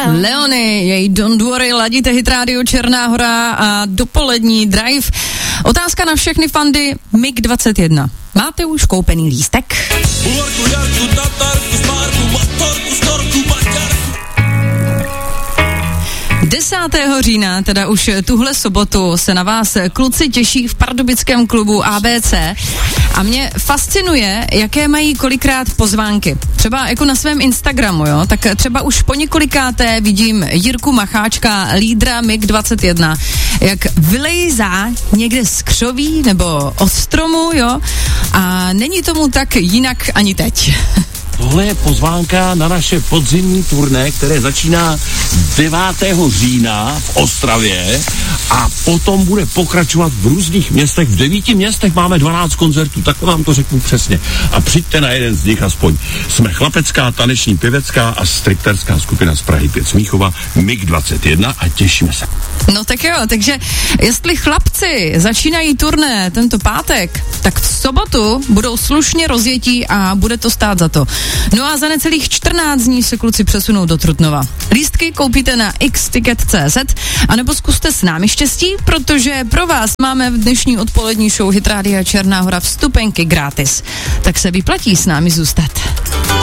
Leony, jej Don't Worry, ladíte Hit Radio Černá Hora a dopolední drive. Otázka na všechny fandy MiG-21. Máte už koupený lístek? 10. října, teda už tuhle sobotu, se na vás kluci těší v pardubickém klubu ABC a mě fascinuje, jaké mají kolikrát pozvánky. Třeba jako na svém Instagramu, jo, tak třeba už po několikáté vidím Jirku Macháčka, lídra MiG-21, jak vylejzá někde z křoví nebo od stromu, jo, a není tomu tak jinak ani teď. Tohle je pozvánka na naše podzimní turné, které začíná 9. října v Ostravě a potom bude pokračovat v různých městech. V 9 městech máme 12 koncertů, tak vám to řeknu přesně. A přijďte na jeden z nich aspoň. Jsme chlapecká, taneční, pěvecká a stripterská skupina z Prahy 5 Smíchova, MiG-21 a těšíme se. No tak jo, takže jestli chlapci začínají turné tento pátek, tak v sobotu budou slušně rozjetí a bude to stát za to. No a za necelých 14 dní se kluci přesunou do Trutnova. Lístky koupíte na xticket.cz anebo zkuste s námi štěstí, protože pro vás máme v dnešní odpolední show Hit Rádia Černá Hora vstupenky gratis. Tak se vyplatí s námi zůstat.